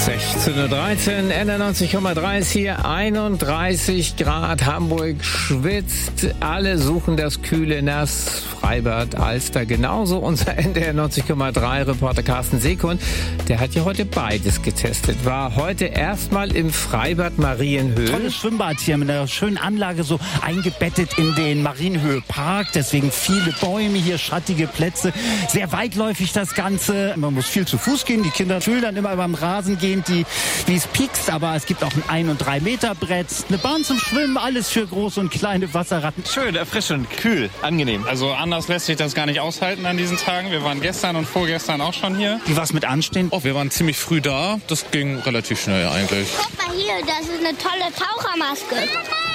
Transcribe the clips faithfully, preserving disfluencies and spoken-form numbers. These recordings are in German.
sechzehn Uhr dreizehn, N R neunzig Komma drei ist hier, einunddreißig Grad, Hamburg schwitzt, alle suchen das kühle Nass, Freibad, Alster genauso. Unser N D R neunzig Komma drei Reporter Carsten Seekund, der hat ja heute beides getestet, war heute erstmal im Freibad Marienhöhe. Tolles Schwimmbad hier mit einer schönen Anlage, so eingebettet in den Marienhöhe-Park, deswegen viele Bäume hier, schattige Plätze, sehr weitläufig das Ganze, man muss viel zu Fuß gehen, die Kinder schildern immer beim Rasen gehen, die, wie es piekst, aber es gibt auch ein ein- und drei Meter Brett, eine Bahn zum Schwimmen, alles für große und kleine Wasserratten. Schön, erfrischend, kühl, angenehm. Also anders lässt sich das gar nicht aushalten an diesen Tagen. Wir waren gestern und vorgestern auch schon hier. Wie war's mit Anstehen? Oh, wir waren ziemlich früh da, das ging relativ schnell eigentlich. Guck mal hier, das ist eine tolle Tauchermaske.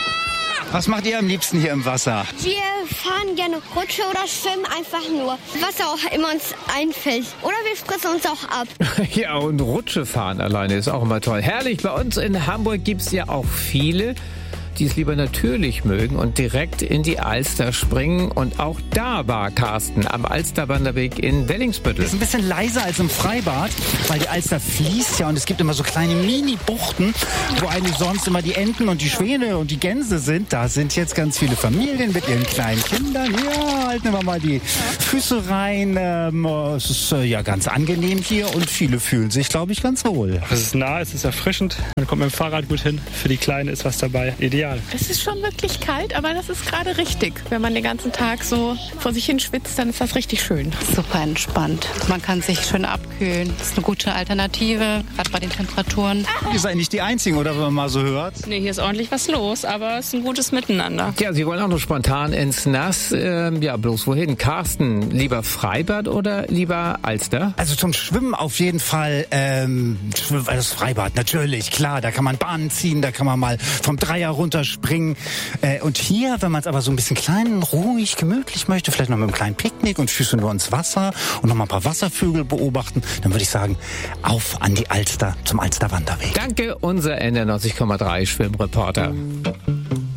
Was macht ihr am liebsten hier im Wasser? Wir fahren gerne Rutsche oder schwimmen einfach nur, was auch immer uns einfällt. Oder wir spritzen uns auch ab. Ja, und Rutsche fahren alleine ist auch immer toll. Herrlich, bei uns in Hamburg gibt's ja auch viele, die es lieber natürlich mögen und direkt in die Alster springen. Und auch da war Carsten am Alsterwanderweg in Wellingsbüttel. Ist ein bisschen leiser als im Freibad, weil die Alster fließt ja und es gibt immer so kleine Mini-Buchten, wo eigentlich sonst immer die Enten und die Schwäne und die Gänse sind. Da sind jetzt ganz viele Familien mit ihren kleinen Kindern. Ja, halten wir mal die Füße rein. Ähm, es ist äh, ja ganz angenehm hier und viele fühlen sich, glaube ich, ganz wohl. Es ist nah, es ist erfrischend. Man kommt mit dem Fahrrad gut hin. Für die Kleinen ist was dabei. Ideal. Es ist schon wirklich kalt, aber das ist gerade richtig. Wenn man den ganzen Tag so vor sich hin schwitzt, dann ist das richtig schön. Super entspannt. Man kann sich schön abkühlen. Das ist eine gute Alternative, gerade bei den Temperaturen. Ihr seid nicht die Einzigen, oder wenn man mal so hört? Nee, hier ist ordentlich was los, aber es ist ein gutes Miteinander. Ja, Sie wollen auch noch spontan ins Nass. Ähm, ja, bloß wohin? Carsten, lieber Freibad oder lieber Alster? Also zum Schwimmen auf jeden Fall ähm, das Freibad, natürlich, klar. Da kann man Bahnen ziehen, da kann man mal vom Dreier runter springen. Äh, und hier, wenn man es aber so ein bisschen klein, ruhig, gemütlich möchte, vielleicht noch mit einem kleinen Picknick und Füße nur ins Wasser und noch mal ein paar Wasservögel beobachten, dann würde ich sagen, auf an die Alster zum Alsterwanderweg. Danke, unser N R neunzig Komma drei Schwimmreporter.